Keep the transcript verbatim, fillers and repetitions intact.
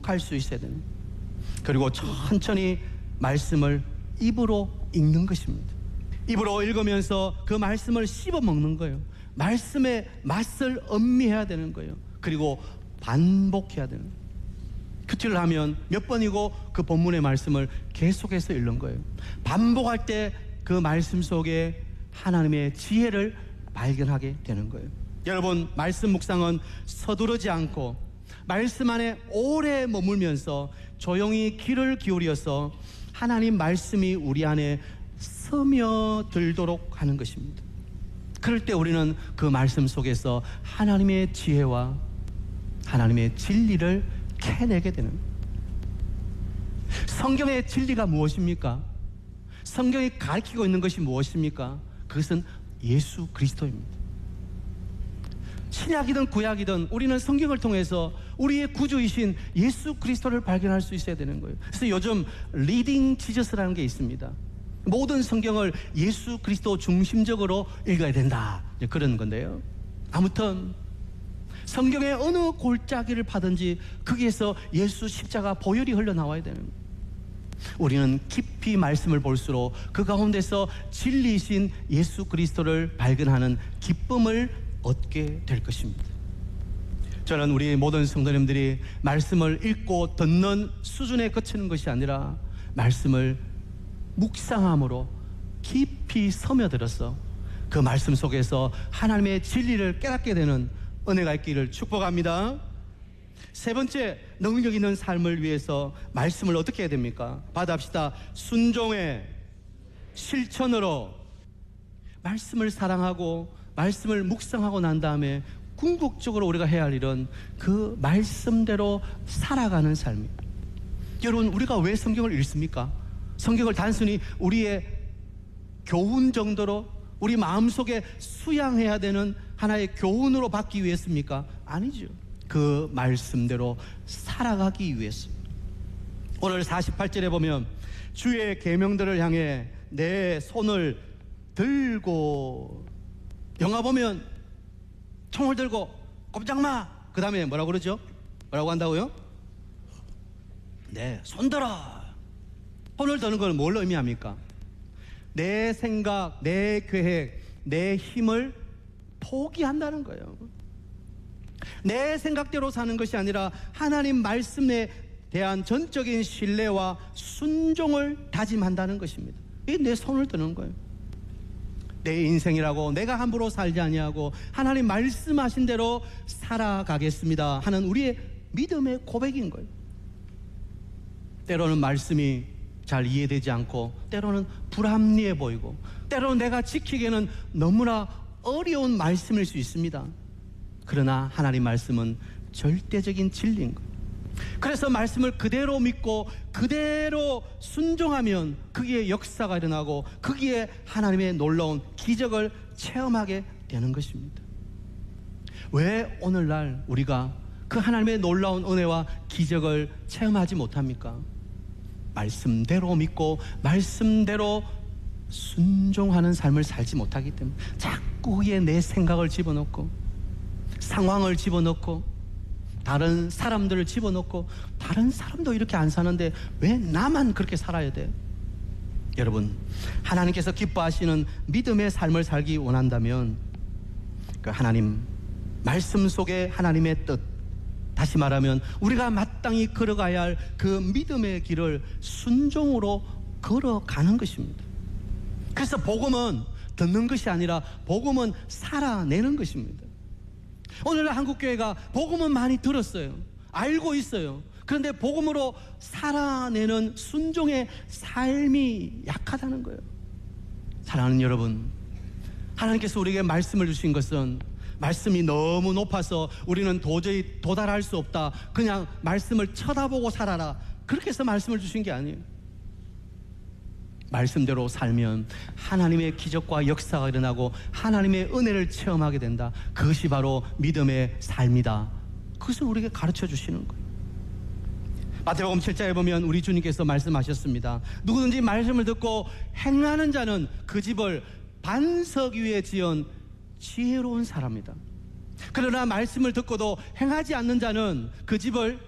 기억할 수 있어야 되는, 그리고 천천히 말씀을 입으로 읽는 것입니다. 입으로 읽으면서 그 말씀을 씹어 먹는 거예요. 말씀의 맛을 음미해야 되는 거예요. 그리고 반복해야 되는 거예요. 큐티를 하면 몇 번이고 그 본문의 말씀을 계속해서 읽는 거예요. 반복할 때 그 말씀 속에 하나님의 지혜를 발견하게 되는 거예요. 여러분, 말씀 묵상은 서두르지 않고 말씀 안에 오래 머물면서 조용히 귀를 기울여서 하나님 말씀이 우리 안에 스며들도록 하는 것입니다. 그럴 때 우리는 그 말씀 속에서 하나님의 지혜와 하나님의 진리를 캐내게 되는 거예요. 성경의 진리가 무엇입니까? 성경이 가르치고 있는 것이 무엇입니까? 그것은 예수 그리스도입니다. 신약이든 구약이든 우리는 성경을 통해서 우리의 구주이신 예수 그리스도를 발견할 수 있어야 되는 거예요. 그래서 요즘 리딩 지저스라는 게 있습니다. 모든 성경을 예수 그리스도 중심적으로 읽어야 된다, 그런 건데요. 아무튼 성경의 어느 골짜기를 파든지 거기에서 예수 십자가 보혈이 흘러나와야 되는 거예요. 우리는 깊이 말씀을 볼수록 그 가운데서 진리이신 예수 그리스도를 발견하는 기쁨을 얻게 될 것입니다. 저는 우리 모든 성도님들이 말씀을 읽고 듣는 수준에 그치는 것이 아니라 말씀을 묵상함으로 깊이 스며들어서 그 말씀 속에서 하나님의 진리를 깨닫게 되는 은혜가 있기를 축복합니다. 세 번째, 능력 있는 삶을 위해서 말씀을 어떻게 해야 됩니까? 받아합시다. 순종의 실천으로 말씀을 사랑하고 말씀을 묵상하고 난 다음에 궁극적으로 우리가 해야 할 일은 그 말씀대로 살아가는 삶입니다. 여러분, 우리가 왜 성경을 읽습니까? 성경을 단순히 우리의 교훈 정도로 우리 마음속에 수양해야 되는 하나의 교훈으로 받기 위해서입니까? 아니죠. 그 말씀대로 살아가기 위해서. 오늘 사십팔 절에 보면 주의 계명들을 향해 내 손을 들고, 영화 보면 총을 들고 꼼짝마, 그 다음에 뭐라고 그러죠? 뭐라고 한다고요? 네, 손 들어. 손을 드는 건 뭘 의미합니까? 내 생각, 내 계획, 내 힘을 포기한다는 거예요. 내 생각대로 사는 것이 아니라 하나님 말씀에 대한 전적인 신뢰와 순종을 다짐한다는 것입니다. 이게 내 손을 드는 거예요. 내 인생이라고 내가 함부로 살지 아니하고 하나님 말씀하신 대로 살아가겠습니다 하는 우리의 믿음의 고백인 거예요. 때로는 말씀이 잘 이해되지 않고, 때로는 불합리해 보이고, 때로는 내가 지키기에는 너무나 어려운 말씀일 수 있습니다. 그러나 하나님 말씀은 절대적인 진리인 거예요. 그래서 말씀을 그대로 믿고 그대로 순종하면 거기에 역사가 일어나고 거기에 하나님의 놀라운 기적을 체험하게 되는 것입니다. 왜 오늘날 우리가 그 하나님의 놀라운 은혜와 기적을 체험하지 못합니까? 말씀대로 믿고 말씀대로 순종하는 삶을 살지 못하기 때문에 자꾸 거기에 내 생각을 집어넣고 상황을 집어넣고 다른 사람들을 집어넣고, 다른 사람도 이렇게 안 사는데 왜 나만 그렇게 살아야 돼? 여러분, 하나님께서 기뻐하시는 믿음의 삶을 살기 원한다면 그 하나님 말씀 속에 하나님의 뜻, 다시 말하면 우리가 마땅히 걸어가야 할 그 믿음의 길을 순종으로 걸어가는 것입니다. 그래서 복음은 듣는 것이 아니라 복음은 살아내는 것입니다. 오늘날 한국교회가 복음은 많이 들었어요. 알고 있어요. 그런데 복음으로 살아내는 순종의 삶이 약하다는 거예요. 사랑하는 여러분, 하나님께서 우리에게 말씀을 주신 것은 말씀이 너무 높아서 우리는 도저히 도달할 수 없다, 그냥 말씀을 쳐다보고 살아라, 그렇게 해서 말씀을 주신 게 아니에요. 말씀대로 살면 하나님의 기적과 역사가 일어나고 하나님의 은혜를 체험하게 된다. 그것이 바로 믿음의 삶이다. 그것을 우리에게 가르쳐 주시는 거예요. 마태복음 칠 장에 보면 우리 주님께서 말씀하셨습니다. 누구든지 말씀을 듣고 행하는 자는 그 집을 반석 위에 지은 지혜로운 사람이다. 그러나 말씀을 듣고도 행하지 않는 자는 그 집을